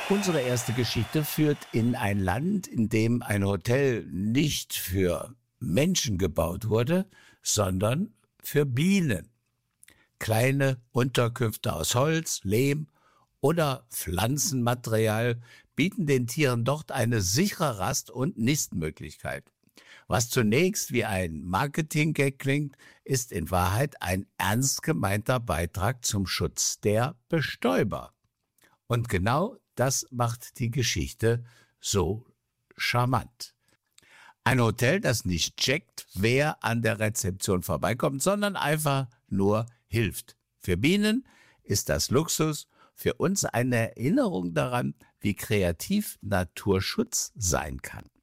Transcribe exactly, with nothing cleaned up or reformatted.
Unsere erste Geschichte führt in ein Land, in dem ein Hotel nicht für Menschen gebaut wurde, sondern für Bienen. Kleine Unterkünfte aus Holz, Lehm oder Pflanzenmaterial bieten den Tieren dort eine sichere Rast und Nistmöglichkeit. Was zunächst wie ein Marketing-Gag klingt, ist in Wahrheit ein ernst gemeinter Beitrag zum Schutz der Bestäuber. Und genau das macht die Geschichte so charmant. Ein Hotel, das nicht checkt, wer an der Rezeption vorbeikommt, sondern einfach nur hilft. Für Bienen ist das Luxus, für uns eine Erinnerung daran, wie kreativ Naturschutz sein kann.